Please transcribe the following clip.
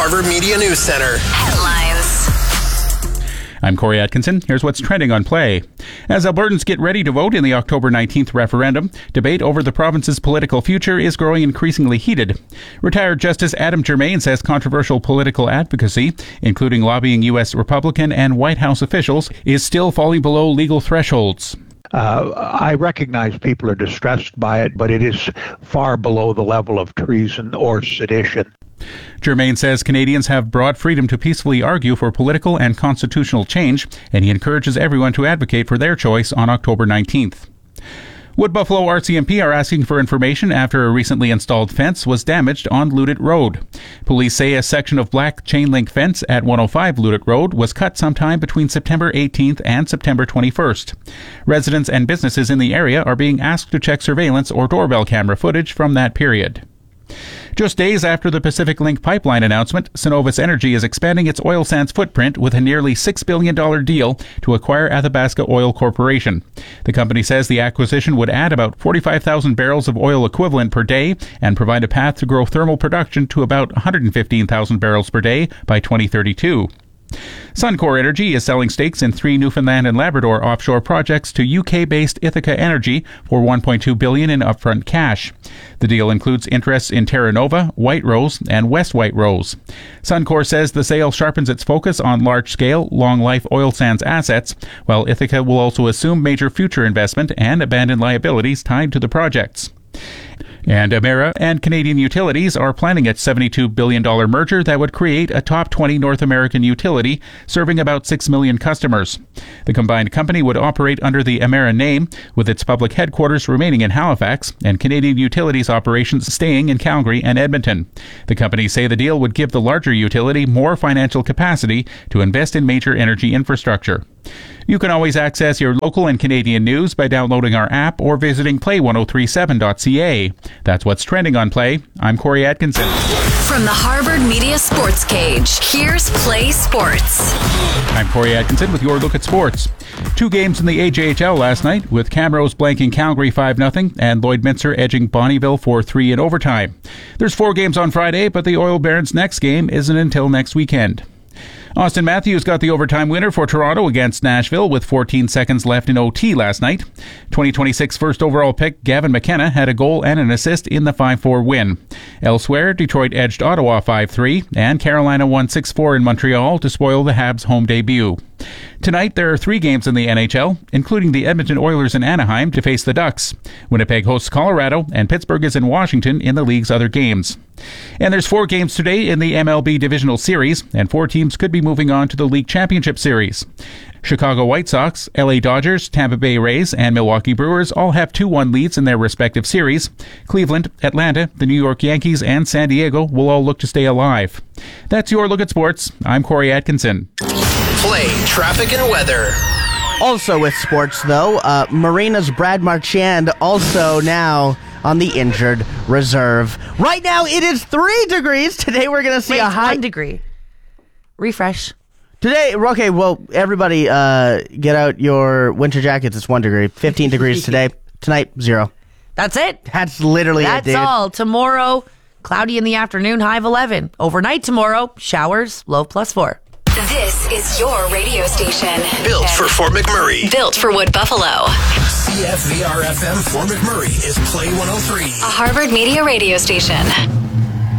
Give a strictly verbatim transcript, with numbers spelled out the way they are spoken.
Harvard Media News Center. Headlines. I'm Corey Atkinson. Here's what's trending on Play. As Albertans get ready to vote in the October nineteenth referendum, debate over the province's political future is growing increasingly heated. Retired Justice Adam Germain says controversial political advocacy, including lobbying U S Republican and White House officials, is still falling below legal thresholds. Uh, I recognize people are distressed by it, but it is far below the level of treason or sedition. Germain says Canadians have broad freedom to peacefully argue for political and constitutional change, and he encourages everyone to advocate for their choice on October nineteenth. Wood Buffalo R C M P are asking for information after a recently installed fence was damaged on Ludit Road. Police say a section of black chain-link fence at one oh five Ludit Road was cut sometime between September eighteenth and September twenty-first. Residents and businesses in the area are being asked to check surveillance or doorbell camera footage from that period. Just days after the Pacific Link pipeline announcement, Cenovus Energy is expanding its oil sands footprint with a nearly six billion dollars deal to acquire Athabasca Oil Corporation. The company says the acquisition would add about forty-five thousand barrels of oil equivalent per day and provide a path to grow thermal production to about one hundred fifteen thousand barrels per day by twenty thirty-two. Suncor Energy is selling stakes in three Newfoundland and Labrador offshore projects to U K-based Ithaca Energy for one point two billion dollars in upfront cash. The deal includes interests in Terra Nova, White Rose, and West White Rose. Suncor says the sale sharpens its focus on large-scale, long-life oil sands assets, while Ithaca will also assume major future investment and abandon liabilities tied to the projects. And Emera and Canadian Utilities are planning a seventy-two billion dollars merger that would create a top twenty North American utility serving about six million customers. The combined company would operate under the Emera name, with its public headquarters remaining in Halifax and Canadian Utilities operations staying in Calgary and Edmonton. The companies say the deal would give the larger utility more financial capacity to invest in major energy infrastructure. You can always access your local and Canadian news by downloading our app or visiting play ten thirty-seven dot c a. That's what's trending on Play. I'm Corey Atkinson. From the Harvard Media Sports Cage, here's Play Sports. I'm Corey Atkinson with your look at sports. Two games in the A J H L last night, with Camrose blanking Calgary five nothing and Lloydminster edging Bonnyville four three in overtime. There's four games on Friday, but the Oil Barons' next game isn't until next weekend. Austin Matthews got the overtime winner for Toronto against Nashville with fourteen seconds left in O T last night. twenty twenty-six first overall pick Gavin McKenna had a goal and an assist in the five four win. Elsewhere, Detroit edged Ottawa five three, and Carolina won six four in Montreal to spoil the Habs' home debut. Tonight, there are three games in the N H L, including the Edmonton Oilers in Anaheim to face the Ducks. Winnipeg hosts Colorado, and Pittsburgh is in Washington in the league's other games. And there's four games today in the M L B Divisional Series, and four teams could be moving on to the League Championship Series. Chicago White Sox, L A Dodgers, Tampa Bay Rays, and Milwaukee Brewers all have two one leads in their respective series. Cleveland, Atlanta, the New York Yankees, and San Diego will all look to stay alive. That's your look at sports. I'm Corey Atkinson. Play, traffic, and weather. Also with sports, though, uh, Marina's Brad Marchand also now on the injured reserve. Right now, it is three degrees. Today, we're going to see Wait, a high... one degree. Refresh. Today, okay, well, everybody uh, get out your winter jackets. It's one degree. fifteen degrees today. Tonight, zero. That's it. That's literally That's it, dude. all. Tomorrow, cloudy in the afternoon, high of eleven. Overnight tomorrow, showers, low plus four. This is your radio station. Built for Fort McMurray. Built for Wood Buffalo. C F V R F M Fort McMurray is Play one oh three. A Harvard Media radio station.